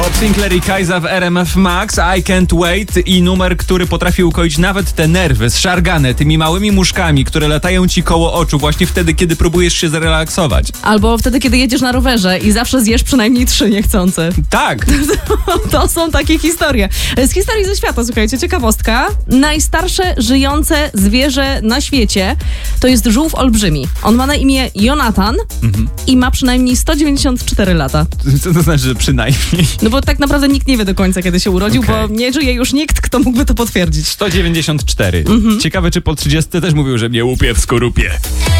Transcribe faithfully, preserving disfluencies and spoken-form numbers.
Bob Sinclair i Kajza w R M F Max, I Can't Wait i numer, który potrafi ukoić nawet te nerwy, zszargane tymi małymi muszkami, które latają ci koło oczu właśnie wtedy, kiedy próbujesz się zrelaksować. Albo wtedy, kiedy jedziesz na rowerze i zawsze zjesz przynajmniej trzy niechcące. Tak. To są takie historie. Z historii ze świata, słuchajcie, ciekawostka. Najstarsze żyjące zwierzę na świecie to jest żółw olbrzymi. On ma na imię Jonatan mhm. i ma przynajmniej sto dziewięćdziesiąt cztery lata. Co to znaczy, że przynajmniej? No bo tak naprawdę nikt nie wie do końca, kiedy się urodził, okay. bo nie żyje już nikt, kto mógłby to potwierdzić. sto dziewięćdziesiąt cztery. Mhm. Ciekawe, czy po trzydziestce też mówił, że mnie łupie w skorupie.